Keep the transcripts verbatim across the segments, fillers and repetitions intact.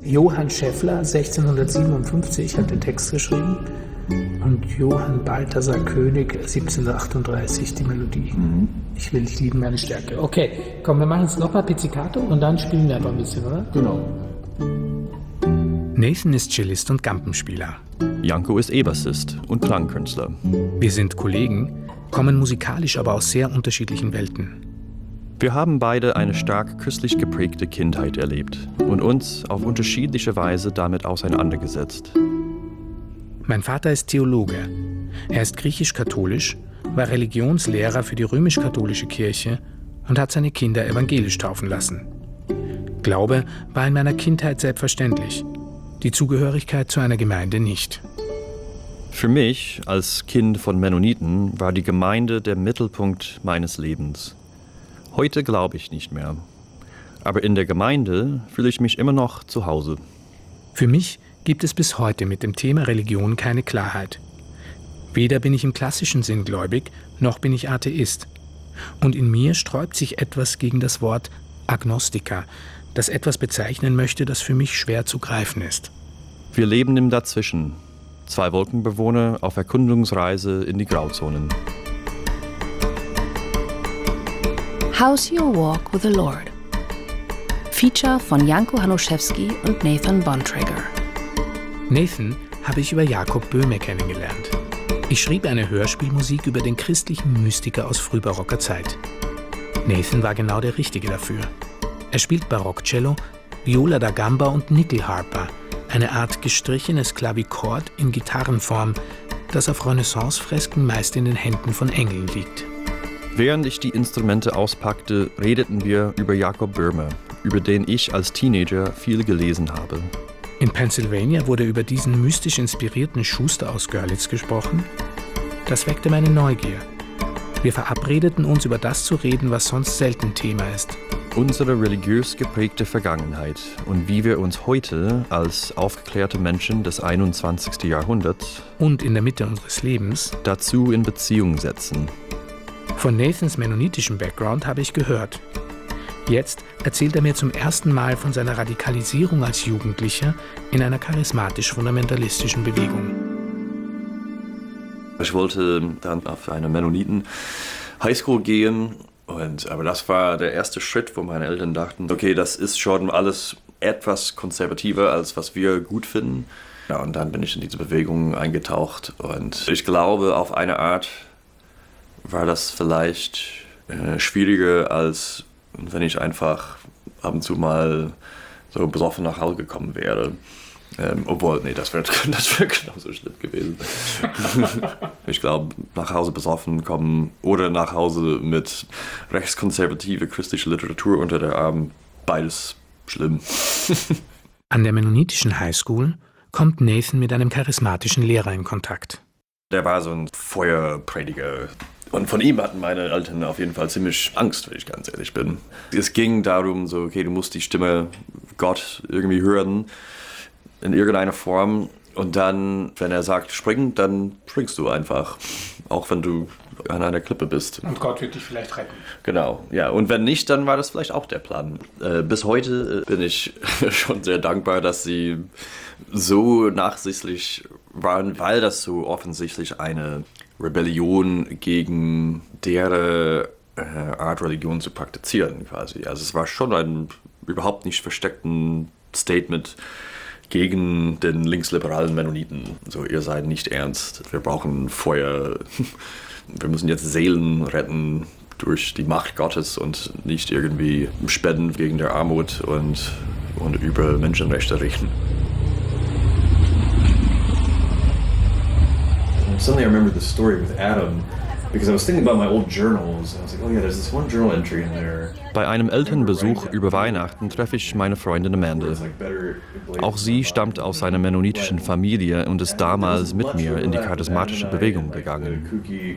Johann Scheffler, sechzehnhundertsiebenundfünfzig, hat den Text geschrieben und Johann Balthasar König, siebzehnhundertachtunddreißig, die Melodie. Mhm. Ich will dich lieben, meine Stärke. Okay, komm, wir machen jetzt nochmal Pizzicato und dann spielen wir aber ein bisschen, oder? Genau. Nathan ist Cellist und Gampenspieler. Janko ist E-Bassist und Klangkünstler. Wir sind Kollegen, kommen musikalisch aber aus sehr unterschiedlichen Welten. Wir haben beide eine stark christlich geprägte Kindheit erlebt und uns auf unterschiedliche Weise damit auseinandergesetzt. Mein Vater ist Theologe. Er ist griechisch-katholisch, war Religionslehrer für die römisch-katholische Kirche und hat seine Kinder evangelisch taufen lassen. Glaube war in meiner Kindheit selbstverständlich, die Zugehörigkeit zu einer Gemeinde nicht. Für mich, als Kind von Mennoniten, war die Gemeinde der Mittelpunkt meines Lebens. Heute glaube ich nicht mehr. Aber in der Gemeinde fühle ich mich immer noch zu Hause. Für mich gibt es bis heute mit dem Thema Religion keine Klarheit. Weder bin ich im klassischen Sinn gläubig, noch bin ich Atheist. Und in mir sträubt sich etwas gegen das Wort Agnostiker, das etwas bezeichnen möchte, das für mich schwer zu greifen ist. Wir leben im Dazwischen. Zwei Wolkenbewohner auf Erkundungsreise in die Grauzonen. How's Your Walk with the Lord? Feature von Janko Hanuszewski und Nathan Bontrager. Nathan habe ich über Jakob Böhme kennengelernt. Ich schrieb eine Hörspielmusik über den christlichen Mystiker aus frühbarocker Zeit. Nathan war genau der Richtige dafür. Er spielt Barockcello, Viola da Gamba und Nickelharper, eine Art gestrichenes Klavichord in Gitarrenform, das auf Renaissance-Fresken meist in den Händen von Engeln liegt. Während ich die Instrumente auspackte, redeten wir über Jakob Böhme, über den ich als Teenager viel gelesen habe. In Pennsylvania wurde über diesen mystisch inspirierten Schuster aus Görlitz gesprochen. Das weckte meine Neugier. Wir verabredeten uns, über das zu reden, was sonst selten Thema ist. Unsere religiös geprägte Vergangenheit und wie wir uns heute als aufgeklärte Menschen des einundzwanzigsten Jahrhunderts und in der Mitte unseres Lebens dazu in Beziehung setzen. Von Nathans mennonitischem Background habe ich gehört. Jetzt erzählt er mir zum ersten Mal von seiner Radikalisierung als Jugendlicher in einer charismatisch-fundamentalistischen Bewegung. Ich wollte dann auf eine Mennoniten-Highschool gehen, und, aber das war der erste Schritt, wo meine Eltern dachten, okay, das ist schon alles etwas konservativer, als was wir gut finden. Ja, und dann bin ich in diese Bewegung eingetaucht und ich glaube, auf eine Art war das vielleicht äh, schwieriger, als wenn ich einfach ab und zu mal so besoffen nach Hause gekommen wäre. Ähm, obwohl, nee, das wäre das wär genauso schlimm gewesen. Ich glaube, nach Hause besoffen kommen oder nach Hause mit rechtskonservative christliche Literatur unter der Arm, beides schlimm. An der mennonitischen Highschool kommt Nathan mit einem charismatischen Lehrer in Kontakt. Der war so ein Feuerprediger. Und von ihm hatten meine Eltern auf jeden Fall ziemlich Angst, wenn ich ganz ehrlich bin. Es ging darum, so, okay, du musst die Stimme Gott irgendwie hören, in irgendeiner Form. Und dann, wenn er sagt, spring, dann springst du einfach. Auch wenn du an einer Klippe bist. Und Gott wird dich vielleicht retten. Genau, ja. Und wenn nicht, dann war das vielleicht auch der Plan. Äh, bis heute bin ich schon sehr dankbar, dass sie so nachsichtlich waren, weil das so offensichtlich eine Rebellion gegen deren äh, Art Religion zu praktizieren quasi. Also es war schon ein überhaupt nicht versteckten Statement gegen den linksliberalen Mennoniten. So, ihr seid nicht ernst, wir brauchen Feuer, wir müssen jetzt Seelen retten durch die Macht Gottes und nicht irgendwie Spenden gegen der Armut und, und über Menschenrechte richten. Suddenly I remembered the story with Adam, because I was thinking about my old journals, and I was like, oh yeah, there's this one journal entry in there. Bei einem Elternbesuch über Weihnachten treffe ich meine Freundin Amanda. Auch sie stammt aus einer mennonitischen Familie und ist damals mit mir in die charismatische Bewegung gegangen.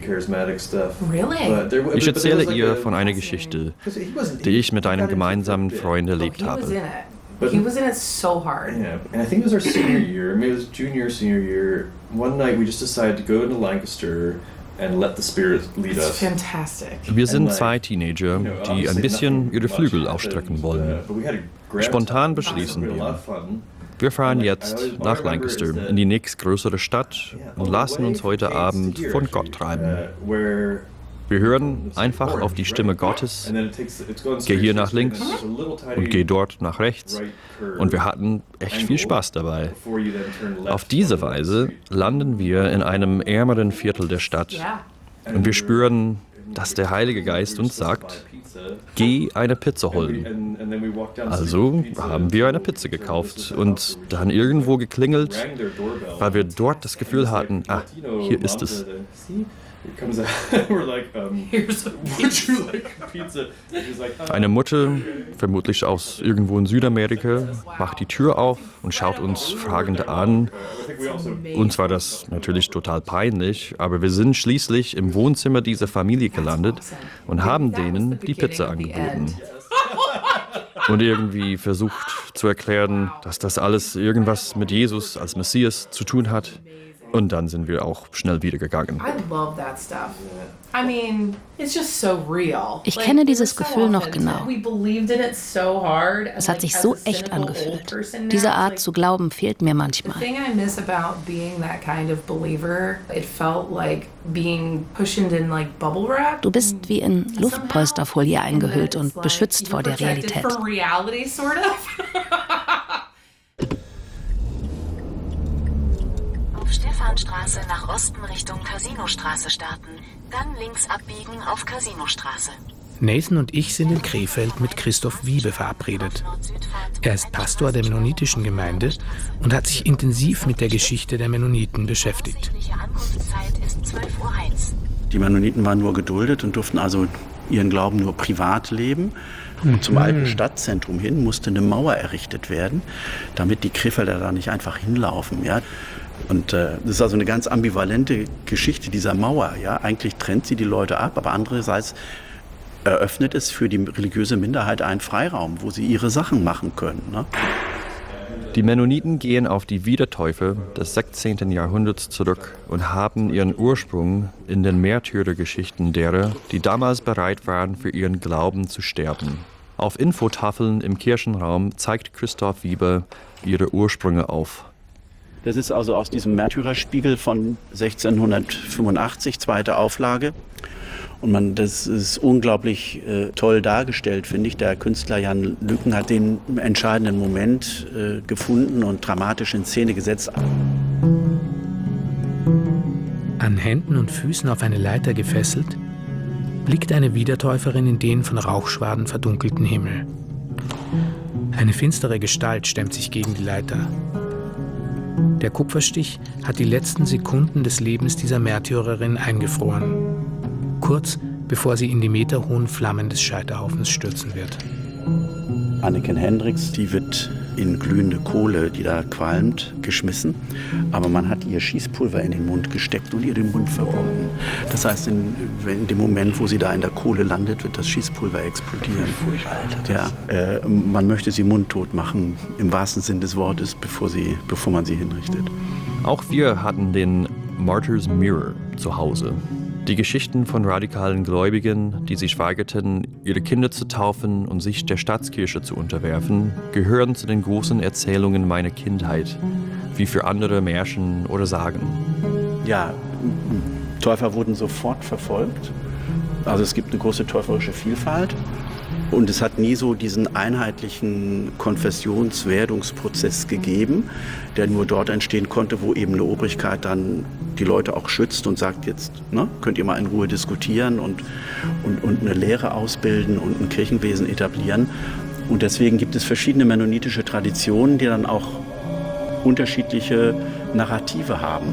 Ich erzähle ihr von einer Geschichte, die ich mit einem gemeinsamen Freund erlebt habe. But he was in it so hard. Yeah, and I think it was our senior year, maybe it was junior, senior year. One night we just decided to go into Lancaster and let the Spirit lead It's us. fantastic. Wir sind zwei Teenager, die ein bisschen ihre Flügel ausstrecken wollen. Spontan beschließen wir. Wir fahren jetzt nach Lancaster, in die nächstgrößere Stadt und lassen uns heute Abend von Gott treiben. Wir hören einfach auf die Stimme Gottes, geh hier nach links und geh dort nach rechts. Und wir hatten echt viel Spaß dabei. Auf diese Weise landen wir in einem ärmeren Viertel der Stadt. Und wir spüren, dass der Heilige Geist uns sagt, geh eine Pizza holen. Also haben wir eine Pizza gekauft und dann irgendwo geklingelt, weil wir dort das Gefühl hatten, ah, hier ist es. Eine Mutter, vermutlich aus irgendwo in Südamerika, macht die Tür auf und schaut uns fragend an. Uns war das natürlich total peinlich, aber wir sind schließlich im Wohnzimmer dieser Familie gelandet und haben denen die Pizza angeboten. Und irgendwie versucht zu erklären, dass das alles irgendwas mit Jesus als Messias zu tun hat. Und dann sind wir auch schnell wieder gegangen. Ich kenne dieses Gefühl noch genau. Es hat sich so echt angefühlt. Diese Art zu glauben fehlt mir manchmal. Du bist wie in Luftpolsterfolie eingehüllt und beschützt vor der Realität. Stephanstraße nach Osten Richtung Casinostraße starten, dann links abbiegen auf Casinostraße. Nathan und ich sind in Krefeld mit Christoph Wiebe verabredet. Er ist Pastor der mennonitischen Gemeinde und hat sich intensiv mit der Geschichte der Mennoniten beschäftigt. Die Mennoniten waren nur geduldet und durften also ihren Glauben nur privat leben. Und zum alten Stadtzentrum hin musste eine Mauer errichtet werden, damit die Krefelder da nicht einfach hinlaufen. Ja? Und äh, das ist also eine ganz ambivalente Geschichte dieser Mauer. Ja? Eigentlich trennt sie die Leute ab, aber andererseits eröffnet es für die religiöse Minderheit einen Freiraum, wo sie ihre Sachen machen können. Ne? Die Mennoniten gehen auf die Wiedertäufer des sechzehnten Jahrhunderts zurück und haben ihren Ursprung in den Märtyrergeschichten derer, die damals bereit waren, für ihren Glauben zu sterben. Auf Infotafeln im Kirchenraum zeigt Christoph Wiebe ihre Ursprünge auf. Das ist also aus diesem Märtyrerspiegel von sechzehnhundertfünfundachtzig, zweite Auflage. Und man, das ist unglaublich äh, toll dargestellt, finde ich. Der Künstler Jan Lücken hat den entscheidenden Moment äh, gefunden und dramatisch in Szene gesetzt. An Händen und Füßen auf eine Leiter gefesselt, blickt eine Wiedertäuferin in den von Rauchschwaden verdunkelten Himmel. Eine finstere Gestalt stemmt sich gegen die Leiter. Der Kupferstich hat die letzten Sekunden des Lebens dieser Märtyrerin eingefroren. Kurz bevor sie in die meterhohen Flammen des Scheiterhaufens stürzen wird. Anneken Hendricks, die wird in glühende Kohle, die da qualmt, geschmissen. Aber man hat ihr Schießpulver in den Mund gesteckt und ihr den Mund verbunden. Das heißt, in, in dem Moment, wo sie da in der Kohle landet, wird das Schießpulver explodieren. Ja, äh, man möchte sie mundtot machen, im wahrsten Sinn des Wortes, bevor, sie, bevor man sie hinrichtet. Auch wir hatten den Martyrs Mirror zu Hause. Die Geschichten von radikalen Gläubigen, die sich weigerten, ihre Kinder zu taufen und sich der Staatskirche zu unterwerfen, gehören zu den großen Erzählungen meiner Kindheit, wie für andere Märchen oder Sagen. Ja, Täufer wurden sofort verfolgt. Also es gibt eine große täuferische Vielfalt. Und es hat nie so diesen einheitlichen Konfessionswerdungsprozess gegeben, der nur dort entstehen konnte, wo eben eine Obrigkeit dann die Leute auch schützt und sagt, jetzt ne, könnt ihr mal in Ruhe diskutieren und, und, und eine Lehre ausbilden und ein Kirchenwesen etablieren. Und deswegen gibt es verschiedene mennonitische Traditionen, die dann auch unterschiedliche Narrative haben.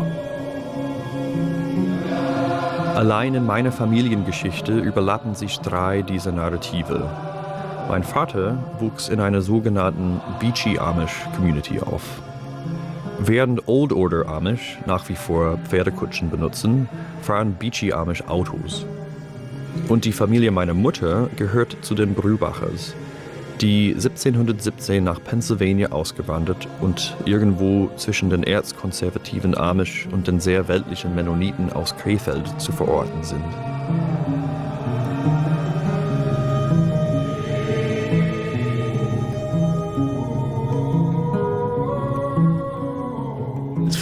Allein in meiner Familiengeschichte überlappen sich drei dieser Narrative. Mein Vater wuchs in einer sogenannten Beachy Amish Community auf. Während Old Order Amish nach wie vor Pferdekutschen benutzen, fahren Beachy Amish Autos. Und die Familie meiner Mutter gehört zu den Brübachers, die siebzehnhundertsiebzehn nach Pennsylvania ausgewandert und irgendwo zwischen den erzkonservativen Amish und den sehr weltlichen Mennoniten aus Krefeld zu verorten sind.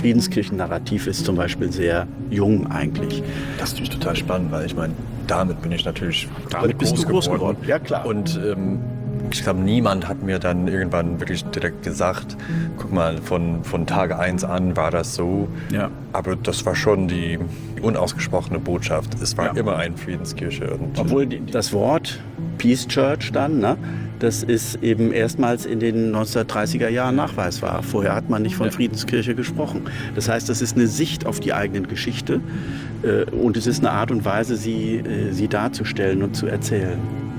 Friedenskirchen-Narrativ ist zum Beispiel sehr jung eigentlich. Das ist natürlich total spannend, weil ich meine, damit bin ich natürlich damit bist groß du groß geworden. geworden. Ja, klar. Und ähm, ich glaube, niemand hat mir dann irgendwann wirklich direkt gesagt, guck mal, von, von Tage eins an war das so. Ja. Aber das war schon die unausgesprochene Botschaft. Es war ja. immer eine Friedenskirche. Und obwohl die, das Wort Peace Church dann, ne, das ist eben erstmals in den neunzehnhundertdreißiger Jahren nachweisbar. Vorher hat man nicht von ja. Friedenskirche gesprochen. Das heißt, das ist eine Sicht auf die eigene Geschichte äh, und es ist eine Art und Weise, sie, äh, sie darzustellen und zu erzählen.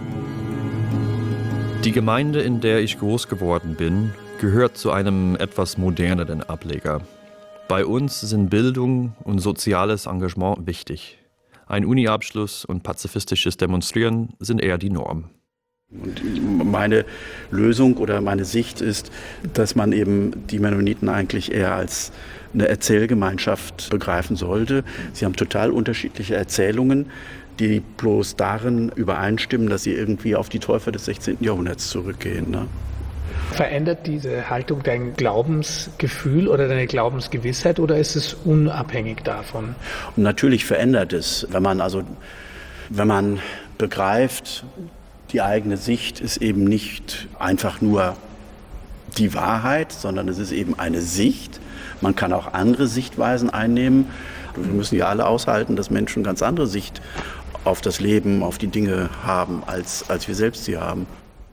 Die Gemeinde, in der ich groß geworden bin, gehört zu einem etwas moderneren Ableger. Bei uns sind Bildung und soziales Engagement wichtig. Ein Uni-Abschluss und pazifistisches Demonstrieren sind eher die Norm. Und meine Lösung oder meine Sicht ist, dass man eben die Mennoniten eigentlich eher als eine Erzählgemeinschaft begreifen sollte. Sie haben total unterschiedliche Erzählungen, die bloß darin übereinstimmen, dass sie irgendwie auf die Täufer des sechzehnten Jahrhunderts zurückgehen. Ne? Verändert diese Haltung dein Glaubensgefühl oder deine Glaubensgewissheit oder ist es unabhängig davon? Und natürlich verändert es, wenn man also, wenn man begreift, die eigene Sicht ist eben nicht einfach nur die Wahrheit, sondern es ist eben eine Sicht. Man kann auch andere Sichtweisen einnehmen. Wir müssen ja alle aushalten, dass Menschen ganz andere Sicht auf das Leben, auf die Dinge haben, als, als wir selbst sie haben.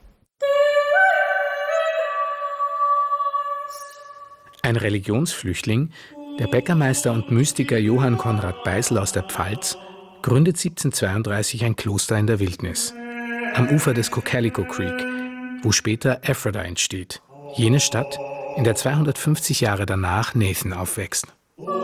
Ein Religionsflüchtling, der Bäckermeister und Mystiker Johann Konrad Beisel aus der Pfalz, gründet siebzehnhundertzweiunddreißig ein Kloster in der Wildnis, am Ufer des Cocalico Creek, wo später Ephrata entsteht, jene Stadt, in der zweihundertfünfzig Jahre danach Nathan aufwächst.